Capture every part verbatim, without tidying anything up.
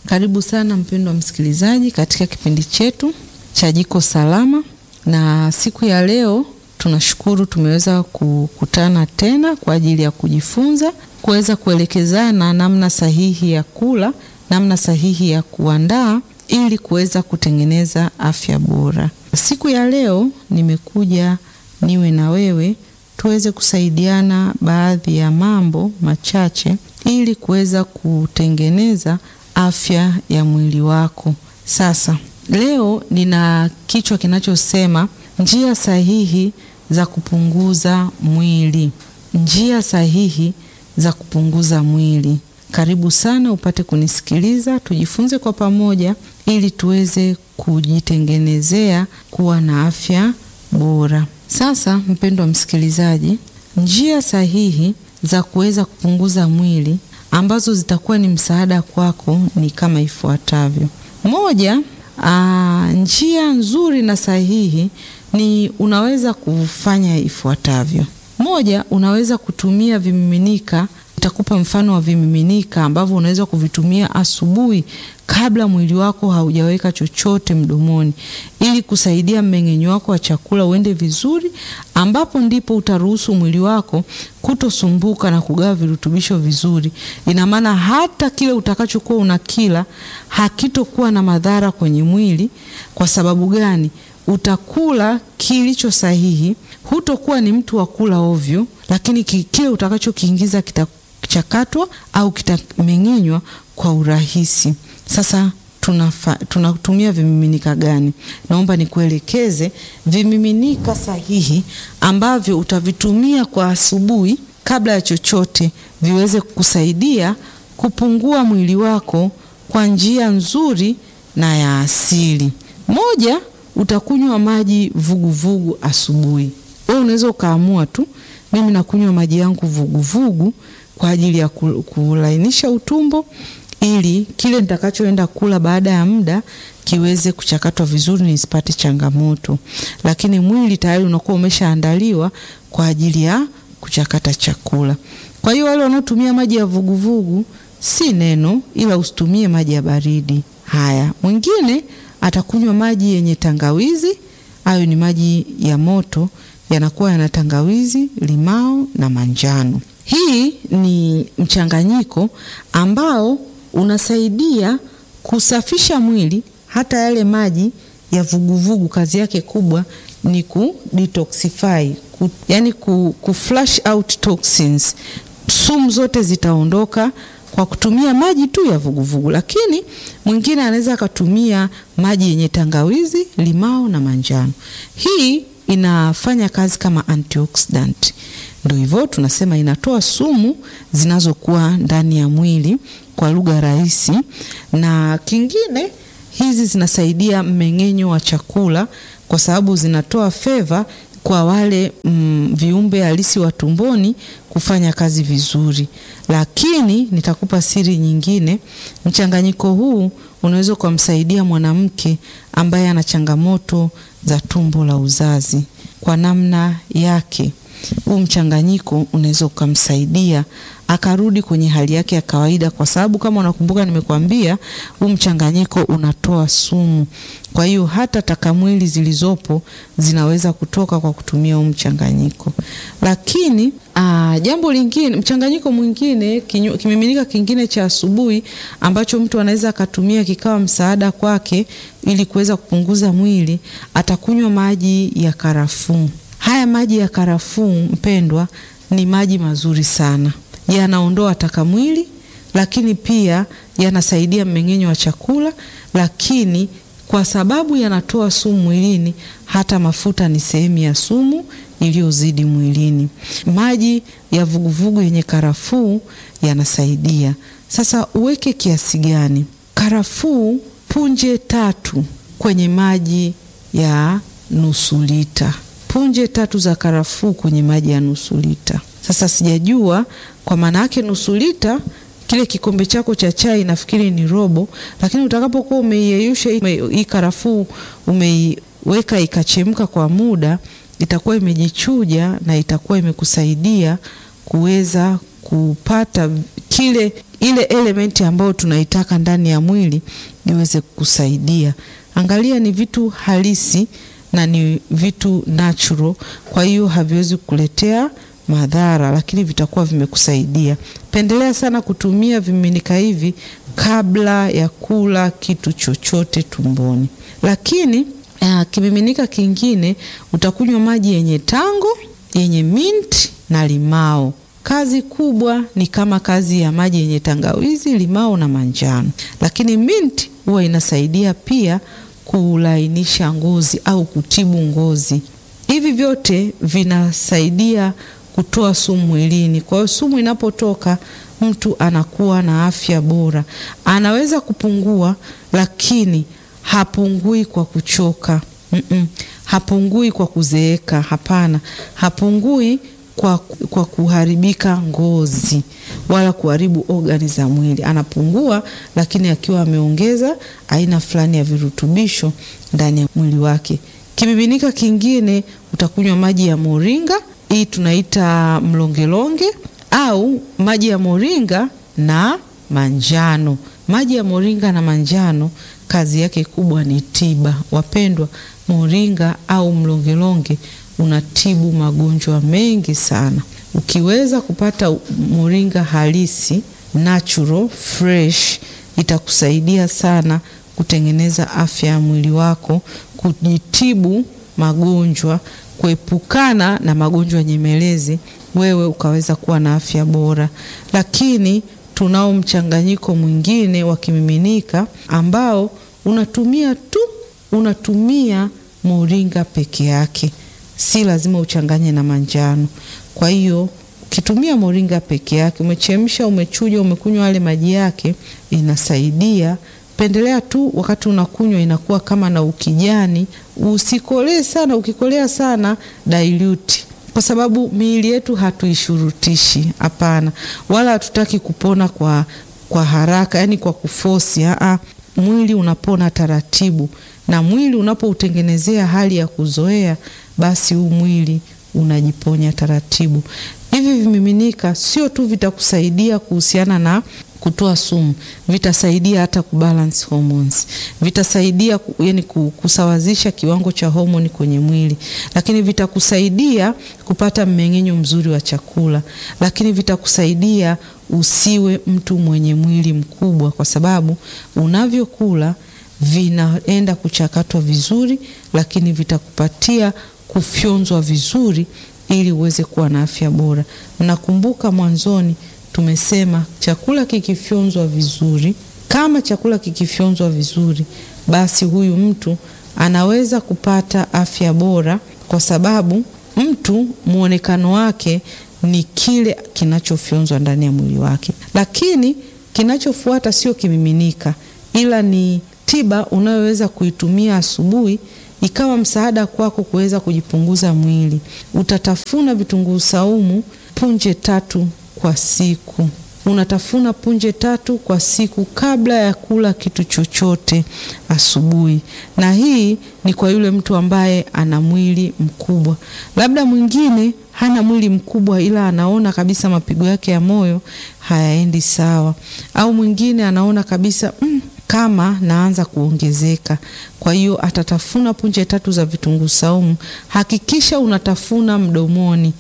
Karibu sana mpendwa msikilizaji katika kipindi chetu cha Jiko Salama, na siku ya leo tunashukuru tumeweza kukutana tena kwa ajili ya kujifunza, kuweza kuelekezana namna sahihi ya kula, namna sahihi ya kuandaa ili kuweza kutengeneza afya bora. Siku ya leo nimekuja niwe na wewe tuweze kusaidiana baadhi ya mambo machache ili kuweza kutengeneza afya ya mwili wako. Sasa leo nina kichwa kinachosema njia sahihi za kupunguza mwili. Njia sahihi za kupunguza mwili. Karibu sana upate kunisikiliza, tujifunze kwa pamoja ili tuweze kujitengenezea kuwa na afya bora. Sasa mpendwa msikilizaji, njia sahihi za kuweza kupunguza mwili ambazo zitakuwa ni msaada kwako ni kama ifuatavyo. Moja, aa, njia nzuri na sahihi ni unaweza kufanya ifuatavyo. Moja, unaweza kutumia vimiminika. Nitakupa mfano wa vimiminika ambavyo unaweza kuvitumia asubuhi kabla mwili wako haujaweka chochote mdomoni, ili kusaidia mmeng'enyo wako wa chakula uende vizuri, ambapo ndipo utaruhusu mwili wako kutosumbuka na kugawa virutubisho vizuri. Ina maana hata kile utakachokuwa unakila hakitokuwa na madhara kwenye mwili. Kwa sababu gani? Utakula kilicho sahihi, hutokuwa ni mtu wa kula ovyo, lakini kile utakachokiingiza kitachakatwa au kitameng'enywa kwa urahisi. Sasa tunafa, tunatumia vimiminika gani? Naomba nikuelekeze vimiminika sahihi ambavyo utavitumia kwa asubuhi kabla ya chochote, viweze kukusaidia kupungua mwili wako kwa njia nzuri na ya asili. Moja, utakunywa maji vuguvugu asubuhi. Wewe unaweza ukaamua tu, mimi nakunywa maji yangu vuguvugu kwa ajili ya kulainisha utumbo, ili kile nitakachoenda kula baada ya muda kiweze kuchakatwa vizuri nisipate changamoto. Lakini mwili tayari unakuwa umeshaandaliwa kwa ajili ya kuchakata chakula. Kwa hiyo wale wanaotumia maji ya vuguvugu si neno, ila usitumie maji ya baridi. Haya, mwingine atakunywa maji yenye tangawizi. Hayo ni maji ya moto, yanakuwa yana tangawizi, limao na manjano. Hii ni mchanganyiko ambao unasaidia kusafisha mwili. Hata yale maji ya vuguvugu kazi yake kubwa ni ku detoxify, ku, yani ku, ku flush out toxins. Sumu zote zitaondoka kwa kutumia maji tu ya vuguvugu. Lakini mwingine anaweza akatumia maji yenye tangawizi, limao na manjano. Hii inafanya kazi kama antioxidant. Ndio hivyo tunasema inatoa sumu zinazokuwa ndani ya mwili kwa lugha rahisi. Na kingine, hizi zinasaidia mmeng'enyo wa chakula kwa sababu zinatoa feva kwa wale mm, viumbe halisi wa tumboni kufanya kazi vizuri. Lakini nitakupa siri nyingine. Mchanganyiko huu unaweza kumsaidia mwanamke ambaye ana changamoto za tumbo la uzazi kwa namna yake. Huu mchanganyiko unaweza kumsaidia akarudi kwenye hali yake ya kawaida, kwa sababu kama unakumbuka nimekuambia huu mchanganyiko unatoa sumu. Kwa hiyo hata takamwili zilizopo zinaweza kutoka kwa kutumia huu mchanganyiko. Lakini aa, jambo lingine, mchanganyiko mwingine, kimiminika kingine cha asubuhi ambacho mtu anaweza akatumia kikawa msaada kwake ili kuweza kupunguza mwili, atakunywa maji ya karafuu. Haya maji ya karafuu mpendwa ni maji mazuri sana. Yanaondoa takamwili, lakini pia yanasaidia mmeng'enyo wa chakula, lakini kwa sababu yanatoa sumu mwilini, hata mafuta ni sehemu ya sumu iliyozidi mwilini. Maji ya vuguvugu yenye karafuu yanasaidia. Sasa uweke kiasi gani? Karafuu punje tatu kwenye maji ya nusu lita. Punje tatu za karafuu kwenye maji ya nusu lita. Sasa sijajua kwa maana yake nusu lita, kile kikombe chako cha chai nafikiri ni robo, lakini utakapokuwa umeiyeyusha hii karafuu, umeiweka ikachemka kwa muda, itakuwa imejichuja na itakuwa imekusaidia kuweza kupata kile ile elementi ambayo tunaitaka ndani ya mwili iweze kusaidia. Angalia, ni vitu halisi na ni vitu natural, kwa hiyo haviwezi kukuletea madhara, lakini vitakuwa vimekusaidia. Pendelea sana kutumia vimiminika hivi kabla ya kula kitu chochote tumboni. Lakini uh, kimiminika kingine, utakunywa maji yenye tango, yenye mint na limao. Kazi kubwa ni kama kazi ya maji yenye tangawizi, limao na manjano. Lakini mint huwa inasaidia pia kulainisha ngozi au kutibu ngozi. Hivi vyote vinasaidia kutoa sumu mwilini. Kwa hiyo sumu inapotoka, mtu anakuwa na afya bora. Anaweza kupungua, lakini hapungui kwa kuchoka. Mm-mm. Hapungui kwa kuzeeka, hapana. Hapungui kwa, kwa kuharibika ngozi wala kuharibu organi za mwili. Anapungua, lakini akiwa ameongeza aina fulani ya virutubisho ndani ya mwili wake. Kimiminika kingine, utakunywa maji ya moringa, hii tunaita mlongelonge, au maji ya moringa na manjano. Maji ya moringa na manjano kazi yake kubwa ni tiba. Wapendwa, moringa au mlongelonge unatibu magonjwa mengi sana. Ukiweza kupata moringa halisi, natural, fresh, itakusaidia sana kutengeneza afya ya mwili wako, kujitibu magonjwa, kuepukana na magonjwa nyemelezi, wewe ukaweza kuwa na afya bora. Lakini tunao mchanganyiko mwingine wa kimiminika ambao unatumia tu unatumia moringa peke yake, si lazima uchanganye na manjano. Kwa hiyo ukitumia moringa peke yake, umechemsha, umechuja, umekunywa yale maji yake, inasaidia. Pendelea tu wakati unakunywa inakuwa kama na ukijani, usikolee sana. Ukikolea sana, dilute, kwa sababu miili yetu hatuishurutishi, hapana. Wala hatutaki kupona kwa kwa haraka, yani kwa kuforce. Aa, mwili unapona taratibu, na mwili unapoutengenezea hali ya kuzoea, basi huu mwili unajiponya taratibu. Hivi vimiminika sio tu vitakusaidia kuhusiana na kutoa sumu, vitasaidia hata kubalance hormones. Vitasaidia yani kusawazisha kiwango cha homoni kwenye mwili. Lakini vitakusaidia kupata mmeng'enyo mzuri wa chakula. Lakini vitakusaidia usiwe mtu mwenye mwili mkubwa, kwa sababu unavyokula vinaenda kuchakatwa vizuri, lakini vitakupatia kufyonzwa vizuri ili uweze kuwa na afya bora. Mnakumbuka mwanzoni tumesema chakula kikifyonzwa vizuri, kama chakula kikifyonzwa vizuri, basi huyu mtu anaweza kupata afya bora, kwa sababu mtu muonekano wake ni kile kinachofyonzwa ndani ya mwili wake. Lakini kinachofuata sio kimiminika, ila ni tiba unayoweza kuitumia asubuhi ikawa msaada kwako kuweza kujipunguza mwili. Utatafuna vitunguu saumu punje tatu kwa siku. Unatafuna punje tatu kwa siku kabla ya kula kitu chochote asubuhi. Na hii ni kwa yule mtu ambaye ana mwili mkubwa. Labda mwingine hana mwili mkubwa, ila anaona kabisa mapigo yake ya moyo hayaendi sawa. Au mwingine anaona kabisa mm, kama naanza kuongezeka. Kwa hiyo atatafuna punje tatu za vitunguu saumu. Hakikisha unatafuna mdomoni.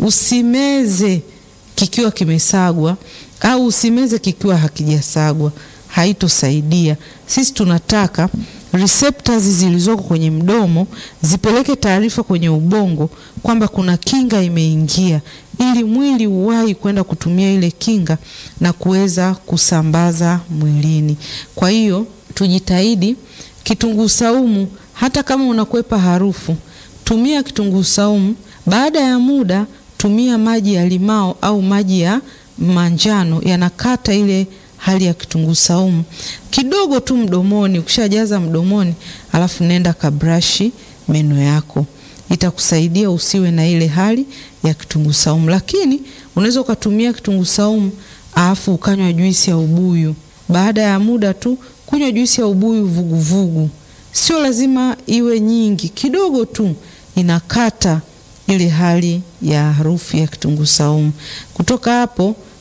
Usimeze kikiwa kimesagwa, au usimeze kikiwa hakijasagwa, haitosaidia. Sisi tunataka receptors zilizoko kwenye mdomo zipeleke taarifa kwenye ubongo kwamba kuna kinga imeingia, ili mwili uwahi kwenda kutumia ile kinga na kuweza kusambaza mwilini. Kwa hiyo tujitahidi. Kitunguu saumu, hata kama unakwepa harufu, tumia kitunguu saumu. Baada ya muda tumia maji ya limao au maji ya manjano, yanakata ile hali ya kitunguu saumu kidogo tu mdomoni. Ukishajaza mdomoni, alafu nenda kabrashi meno yako, itakusaidia usiwe na ile hali ya kitunguu saumu. Lakini unaweza ukatumia kitunguu saumu alafu ukanywa juisi ya ubuyu. Baada ya muda tu kunywa juisi ya ubuyu vuguvugu. Sio lazima iwe nyingi, kidogo tu inakata ile hali ya harufu ya kitunguu saumu. Kutoka hapo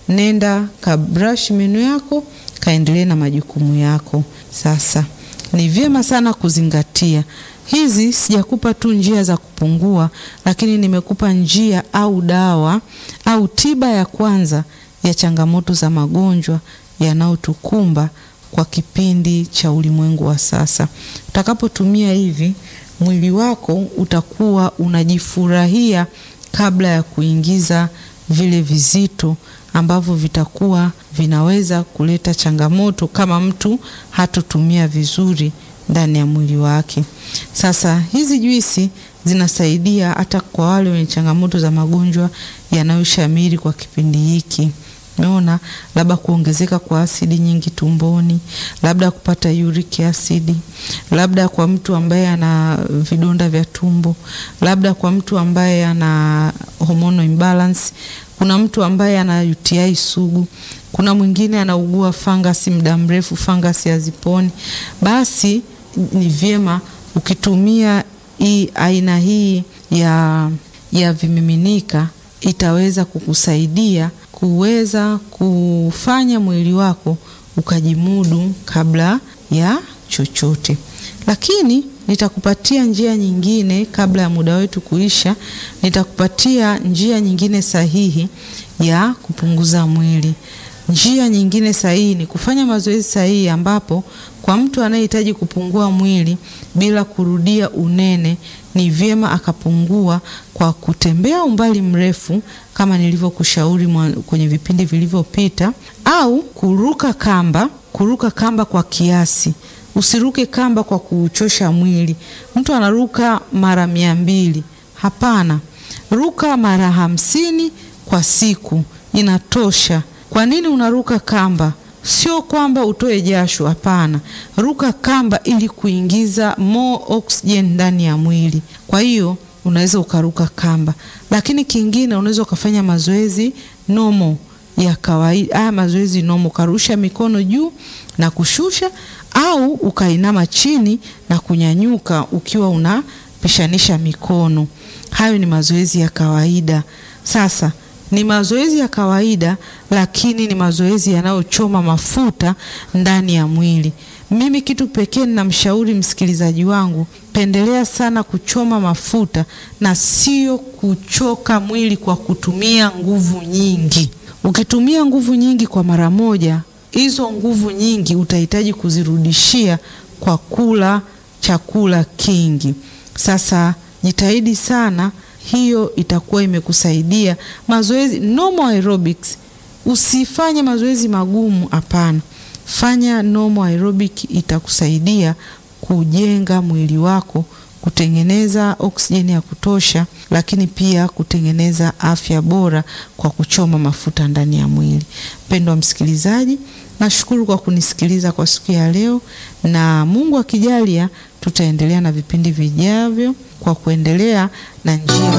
nenda ka brush meno yako, kaendelee na majukumu yako. Sasa ni vyema sana kuzingatia hizi. Sijakupa tu njia za kupungua, lakini nimekupa njia au dawa au tiba ya kwanza ya changamoto za magonjwa yanayotukumba kwa kipindi cha ulimwengu wa sasa. Utakapotumia hivi, mwili wako utakuwa unajifurahia kabla ya kuingiza vile vizito ambavyo vitakuwa vinaweza kuleta changamoto kama mtu hatotumia vizuri ndani ya mwili wake. Sasa hizi juisi zinasaidia hata kwa wale wenye changamoto za magonjwa yanayoshamiri kwa kipindi hiki. Umeona, labda kuongezeka kwa asidi nyingi tumboni, labda kupata uric acid, labda kwa mtu ambaye ana vidonda vya tumbo, labda kwa mtu ambaye ana hormonal imbalance, kuna mtu ambaye ana U T I sugu, kuna mwingine anaugua fangasi muda mrefu, fangasi haziponi. Basi ni vyema ukitumia hii aina hii ya ya vimiminika, itaweza kukusaidia kuweza kufanya mwili wako ukajimudu kabla ya chochote. Lakini nitakupatia njia nyingine kabla ya muda wetu kuisha. Nitakupatia njia nyingine sahihi ya kupunguza mwili. Njia nyingine sahihi ni kufanya mazoezi sahihi, ambapo kwa mtu anayehitaji kupungua mwili bila kurudia unene, ni vyema akapungua kwa kutembea umbali mrefu kama nilivyokushauri kwenye vipindi vilivyopita, au kuruka kamba. Kuruka kamba kwa kiasi. Usiruke kamba kwa kuchosha mwili. Mtu anaruka mara mia mbili. Hapana. Ruka mara hamsini kwa siku. Inatosha. Kwa nini unaruka kamba? Sio kwamba utoe jasho, hapana. Ruka kamba ili kuingiza more oxygen ndani ya mwili. Kwa hiyo unaweza ukaruka kamba. Lakini kingine, unaweza ukafanya mazoezi normal ya kawaida. Ah, mazoezi normal, karusha mikono juu na kushusha, au ukainama chini na kunyanyuka ukiwa unapishanisha mikono. Hayo ni mazoezi ya kawaida. Sasa ni mazoezi ya kawaida, lakini ni mazoezi yanayochoma mafuta ndani ya mwili. Mimi kitu pekee ninamshauri msikilizaji wangu, pendelea sana kuchoma mafuta na sio kuchoka mwili kwa kutumia nguvu nyingi. Ukitumia nguvu nyingi kwa mara moja, hizo nguvu nyingi utahitaji kuzirudishia kwa kula chakula kingi. Sasa jitahidi sana, hiyo itakuwa imekusaidia. Mazoezi normal aerobics, usifanye mazoezi magumu, hapana. Fanya normal aerobic, itakusaidia kujenga mwili wako, kutengeneza oksijeni ya kutosha, lakini pia kutengeneza afya bora kwa kuchoma mafuta ndani ya mwili. Mpendwa msikilizaji, nashukuru kwa kunisikiliza kwa siku ya leo, na Mungu akijalia tutaendelea na vipindi vijavyo kwa kuendelea na njia